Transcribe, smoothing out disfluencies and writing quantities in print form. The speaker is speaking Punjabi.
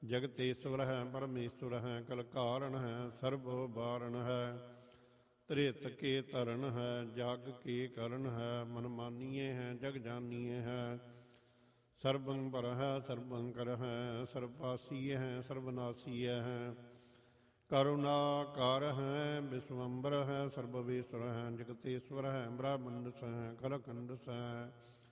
ਜਗਤੇਸ਼ਵਰ ਹੈ ਪਰਮੇਸ਼ਵਰ ਹੈ, ਕਲਕਾਰਨ ਹੈ, ਸਰਬ ਬਾਰਨ ਹੈ। ਧ੍ਰਿਤ ਕੇ ਧਰਨ ਹੈ, ਜਗ ਕੇ ਕਰਨ ਹੈ, ਮਨ ਮਾਨੀਏ ਹੈ, ਜਗ ਜਾਨੀਏ ਹੈ। ਸਰਬੰ ਪਰ ਹੈ, ਸਰਬੰ ਕਰ ਹੈ, ਸਰਬਾਸੀਏ ਹੈ, ਸਰਬਨਾਸੀਏ ਹੈ। ਕਰੁਣਾਕਾਰ ਹੈ, ਵਿਸ਼ਵੰਬਰ ਹੈ, ਸਰਬਵੇਸ਼ਵਰ ਹੈ, ਜਗਤੇਸ਼ਵਰ ਹੈ, ਬ੍ਰਹਮੰਡਸ ਹੈ, ਕਲਕੰਡਸ ਹੈ।